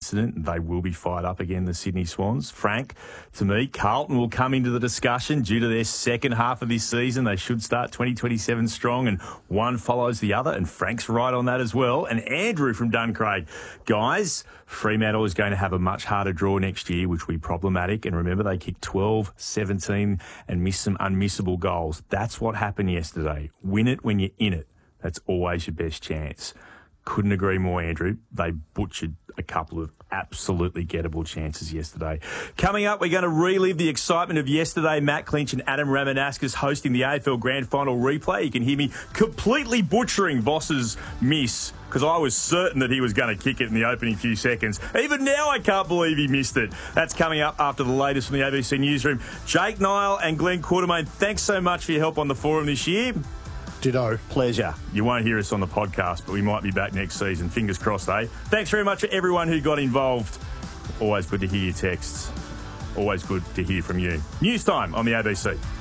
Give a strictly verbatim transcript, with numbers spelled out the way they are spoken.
incident, and they will be fired up again, the Sydney Swans. Frank, to me, Carlton will come into the discussion due to their second half of this season. They should start twenty twenty-seven strong, and one follows the other, and Frank's right on that as well. And Andrew from Duncraig. Guys, Fremantle is going to have a much harder draw next year, which will be problematic. And remember, they kicked twelve, seventeen and missed some unmissable goals. That's what happened yesterday. Win it when you're in it. That's always your best chance. Couldn't agree more, Andrew. They butchered a couple of absolutely gettable chances yesterday. Coming up, we're going to relive the excitement of yesterday. Matt Clinch and Adam Ramanauskas hosting the A F L Grand Final replay. You can hear me completely butchering Voss's miss, because I was certain that he was going to kick it in the opening few seconds. Even now, I can't believe he missed it. That's coming up after the latest from the A B C Newsroom. Jake Nile and Glenn Quartermain, thanks so much for your help on the forum this year. Ditto. Pleasure. You won't hear us on the podcast, but we might be back next season. Fingers crossed, eh? Thanks very much for everyone who got involved. Always good to hear your texts. Always good to hear from you. News time on the A B C.